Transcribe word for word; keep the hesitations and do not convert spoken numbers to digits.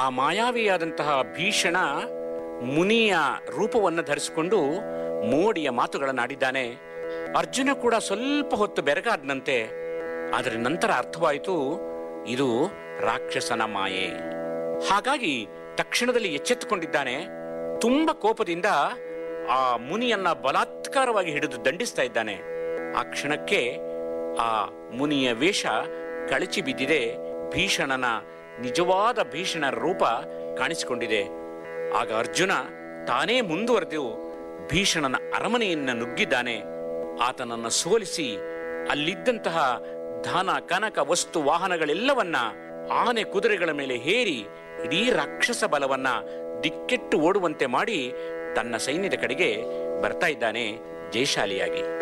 ಮಾಯಾವಿಯಾದಂತಹ ಭೀಷಣ ಮುನಿಯ ರೂಪವನ್ನು ಧರಿಸಿಕೊಂಡು ಮೋಡಿಯ ಮಾತುಗಳನ್ನಾಡಿದ್ದಾನೆ. ಅರ್ಜುನ ಕೂಡ ಸ್ವಲ್ಪ ಹೊತ್ತು ಬೆರಗಾದನಂತೆ. ಅದರ ನಂತರ ಅರ್ಥವಾಯಿತು, ಇದು ರಾಕ್ಷಸನ ಮಾಯೆ. ಹಾಗಾಗಿ ತಕ್ಷಣದಲ್ಲಿ ಎಚ್ಚೆತ್ತುಕೊಂಡಿದ್ದಾನೆ. ತುಂಬ ಕೋಪದಿಂದ ಆ ಮುನಿಯನ್ನ ಬಲಾತ್ಕಾರವಾಗಿ ಹಿಡಿದು ದಂಡಿಸ್ತಾ ಇದ್ದಾನೆ. ಆ ಕ್ಷಣಕ್ಕೆ ಆ ಮುನಿಯ ವೇಷ ಕಳಚಿ ಬಿದ್ದಿದೆ. ಭೀಷಣನ ನಿಜವಾದ ಭೀಷಣರ ರೂಪ ಕಾಣಿಸಿಕೊಂಡಿದೆ. ಆಗ ಅರ್ಜುನ ತಾನೇ ಮುಂದುವರೆದು ಭೀಷಣನ ಅರಮನೆಯನ್ನು ನುಗ್ಗಿದ್ದಾನೆ. ಆತನನ್ನು ಸೋಲಿಸಿ ಅಲ್ಲಿದ್ದಂತಹ ಧನ ಕನಕ ವಸ್ತು ವಾಹನಗಳೆಲ್ಲವನ್ನ ಆನೆ ಕುದುರೆಗಳ ಮೇಲೆ ಹೇರಿ ಇಡೀ ರಾಕ್ಷಸ ಬಲವನ್ನ ದಿಕ್ಕೆಟ್ಟು ಓಡುವಂತೆ ಮಾಡಿ ತನ್ನ ಸೈನ್ಯದ ಕಡೆಗೆ ಬರ್ತಾ ಇದ್ದಾನೆ ಜಯಶಾಲಿಯಾಗಿ.